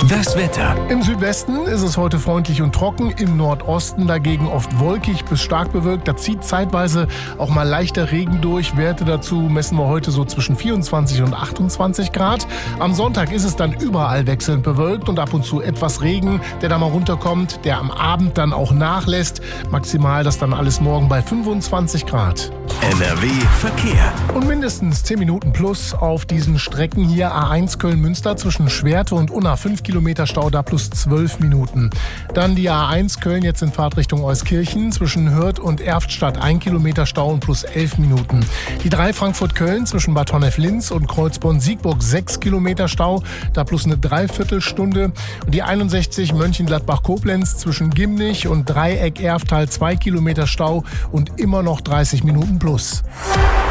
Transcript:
Das Wetter. Im Südwesten ist es heute freundlich und trocken, im Nordosten dagegen oft wolkig bis stark bewölkt. Da zieht zeitweise auch mal leichter Regen durch. Werte dazu messen wir heute so zwischen 24 und 28 Grad. Am Sonntag ist es dann überall wechselnd bewölkt und ab und zu etwas Regen, der da mal runterkommt, der am Abend dann auch nachlässt. Maximal das dann alles morgen bei 25 Grad. NRW Verkehr. Und mindestens 10 Minuten plus auf diesen Strecken hier. A1 Köln-Münster zwischen Schwerte und Unna 5 Kilometer Stau, da plus 12 Minuten. Dann die A1 Köln jetzt in Fahrtrichtung Euskirchen zwischen Hürth und Erftstadt 1 Kilometer Stau und plus 11 Minuten. Die 3 Frankfurt-Köln zwischen Bad Honnef-Linz und Kreuzborn-Siegburg 6 Kilometer Stau, da plus eine Dreiviertelstunde. Und die 61 Mönchengladbach-Koblenz zwischen Gimnich und Dreieck-Erftal 2 Kilometer Stau und immer noch 30 Minuten plus.